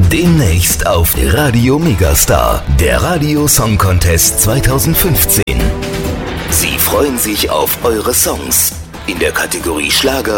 Demnächst auf Radio Megastar, der Radio Song Contest 2015. Sie freuen sich auf eure Songs in der Kategorie Schlager